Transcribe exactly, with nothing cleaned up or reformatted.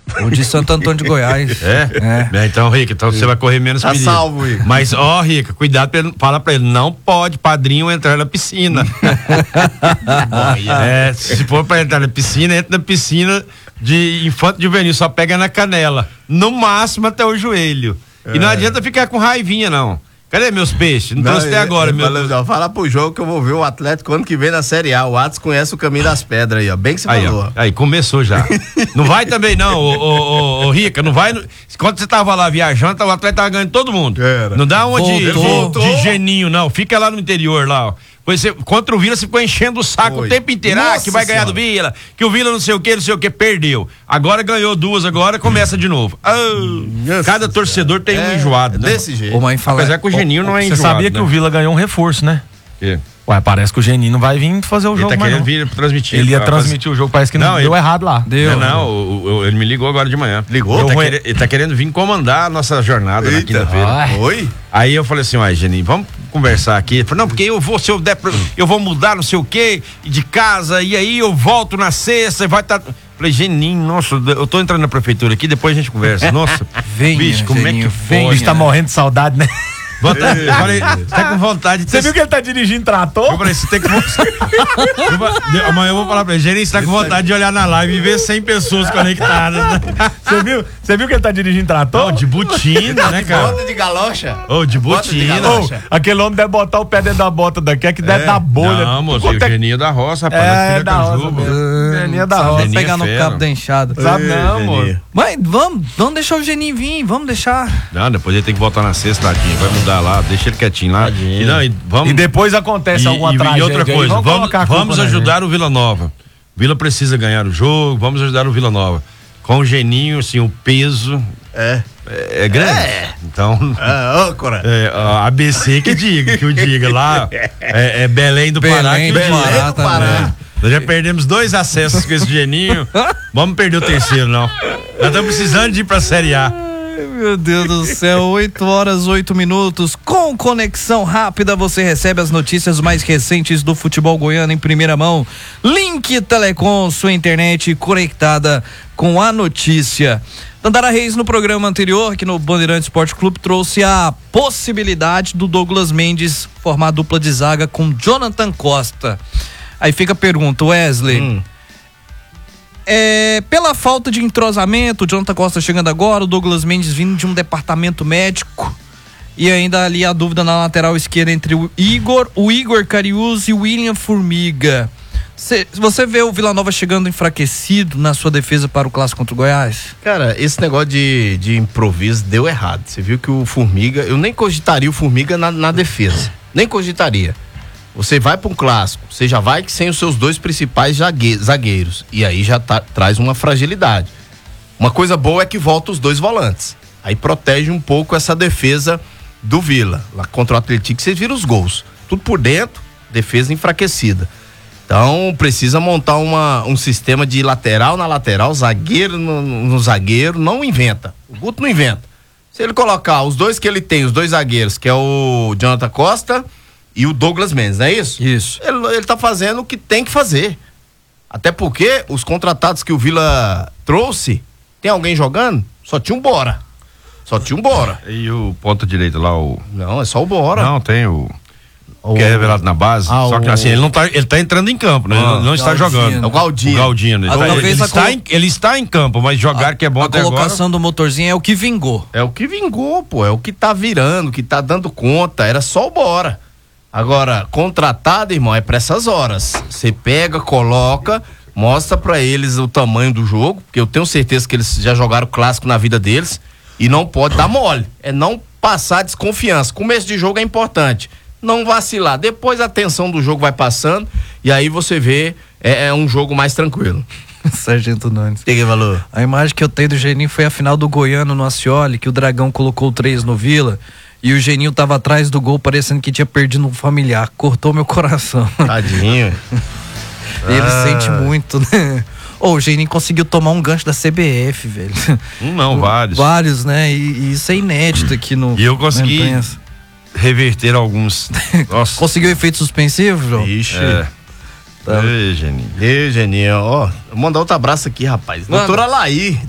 O de Santo Antônio de Goiás. É? É. Então, Rica, então você vai correr menos tá perigo. Tá salvo, Rica. Mas, ó, Rica, cuidado, pra ele, fala pra ele, não pode padrinho entrar na piscina. É, se for pra entrar na piscina, entra na piscina de infanto juvenil, só pega na canela. No máximo até o joelho. É. E não adianta ficar com raivinha, não. Cadê meus peixes? Não, não trouxe até agora, meu Deus. Fala, fala pro jogo que eu vou ver o Atlético ano que vem na Série A. O Atos conhece o caminho das pedras aí, ó. Bem que você aí, falou. Ó, aí, começou já. Não vai também, não, ô, ô, ô, ô Rica, não vai. Quando você tava lá viajando, o Atlético tava ganhando todo mundo. Era. Não dá uma de, de, de geninho, não. Fica lá no interior, lá, ó. Pois você, contra o Vila, você ficou enchendo o saco Foi. o tempo inteiro. Nossa ah, que vai ganhar senhora. do Vila, que o Vila não sei o que, não sei o que, perdeu. Agora ganhou duas, agora começa de novo. Oh, cada torcedor tem é, um enjoado, né? Desse jeito. Ô, mãe, fala, Apesar que o Geninho não é enjoado. Você sabia né? que o Vila ganhou um reforço, né? É. Ué, parece que o Geninho não vai vir fazer o ele jogo tá mais querendo não. vir transmitir. Ele ia transmitir fazer... o jogo, parece que não, não deu ele... errado lá. Deu. Não, não o, o, ele me ligou agora de manhã. Ligou? Ele tá, querendo, ele tá querendo vir comandar a nossa jornada Eita. na quinta-feira. Oi? Aí eu falei assim, uai, Geninho, vamos conversar aqui. Ele falou, não, porque eu vou, se eu der, eu vou mudar não sei o quê, de casa, e aí eu volto na sexta e vai estar... Tá... Falei, Geninho, nossa, eu tô entrando na prefeitura aqui, depois a gente conversa. Nossa, venha, bicho, como Geninho, é que foi? O bicho tá morrendo de saudade, né? Vontade, eu falei, você tá com vontade de Você ter... viu que ele tá dirigindo trator? Eu falei, você tem que. Amanhã eu vou falar pra ele, Geninho, você tá com vontade de olhar na live e ver cem pessoas conectadas. Você viu? Você viu que ele tá dirigindo trator? Oh, de botina, né, cara? Bota de galocha. Ô, oh, de botina. Oh, aquele homem deve botar o pé dentro da bota daqui, é que deve é. dar bolha. Não, moço, o Geninho da roça, rapaz. É, é da roça. Geninho da roça. Vai pegar no cabo da enxada. Sabe não, moço. Mas vamos, vamos deixar o Geninho vir, vamos deixar. Não, depois ele tem que voltar na sexta, tadinho. Vai mudar lá, deixa ele quietinho lá. E, não, e, vamos, e depois acontece e, alguma e, tragédia. E outra coisa, aí, vamos, vamos, vamos ajudar o Vila Nova. Vila precisa ganhar o jogo, vamos ajudar o Vila Nova. Com o Geninho, assim, o peso é, é, é grande. É. Então, ah, oh, é, a A B C que diga, que o diga lá, é, é Belém do Pará. Belém que do Belém Pará, do Pará. É. Nós já perdemos dois acessos com esse Geninho. Vamos perder o terceiro, não. Nós estamos precisando de ir pra Série A. Meu Deus do céu, oito horas, oito minutos. Com conexão rápida, você recebe as notícias mais recentes do futebol goiano em primeira mão. Link Telecom, sua internet conectada com a notícia. Dandara Reis, no programa anterior, aqui no Bandeirante Esporte Clube, trouxe a possibilidade do Douglas Mendes formar a dupla de zaga com Jonathan Costa. Aí fica a pergunta, Wesley. Hum. É, pela falta de entrosamento, o Jonathan Costa chegando agora, o Douglas Mendes vindo de um departamento médico, e ainda ali a dúvida na lateral esquerda entre o Igor, o Igor Cariús e o William Formiga. Cê, você vê o Vila Nova chegando enfraquecido na sua defesa para o clássico contra o Goiás? Cara, esse negócio de, de improviso deu errado. Você viu que o Formiga, eu nem cogitaria o Formiga na, na defesa, nem cogitaria. Você vai para um clássico, você já vai sem os seus dois principais zagueiros, e aí já tá, traz uma fragilidade. Uma coisa boa é que volta os dois volantes, aí protege um pouco essa defesa do Vila. Lá contra o Atlético vocês viram os gols, tudo por dentro, defesa enfraquecida. Então precisa montar uma, um sistema de lateral na lateral, zagueiro no, no zagueiro, não inventa, o Guto não inventa. Se ele colocar os dois que ele tem, os dois zagueiros, que é o Jonathan Costa e o Douglas Mendes, não é isso? Isso. Ele, ele tá fazendo o que tem que fazer. Até porque os contratados que o Vila trouxe, tem alguém jogando? Só tinha um Bora. Só tinha um Bora. E o ponta direita lá, o... Não, é só o Bora. Não, tem o... o... que é revelado na base. Ah, só que assim, ele não tá, ele tá entrando em campo, né? Ah, ele não está jogando. É o Galdino. O Galdino. Ele, tá, ele, ele, está colo... em, ele está em campo, mas jogar a, que é bom a até agora. A colocação do motorzinho é o que vingou. É o que vingou, pô. É o que tá virando, que tá dando conta. Era só o Bora. Agora, contratado, irmão, é pra essas horas. Você pega, coloca, mostra pra eles o tamanho do jogo, porque eu tenho certeza que eles já jogaram clássico na vida deles, e não pode dar mole. É não passar desconfiança. Começo de jogo é importante. Não vacilar. Depois a tensão do jogo vai passando, e aí você vê, é, é um jogo mais tranquilo. Sargento Nunes. Peguei valor. A imagem que eu tenho do Geninho foi a final do Goiano no Acioli, que o Dragão colocou três no Vila. E o Geninho tava atrás do gol, parecendo que tinha perdido um familiar. Cortou meu coração. Tadinho. Ele ah. sente muito, né? Oh, o Geninho conseguiu tomar um gancho da C B F, velho. Um não, vários. Vários, né? E, e isso é inédito aqui no... E eu consegui reverter alguns. Nossa. Conseguiu efeito suspensivo, João? Ixi. É. Tá. Ei, Geninho. Ei, Geninho. Ó, vou mandar outro abraço aqui, rapaz. Doutora Laí.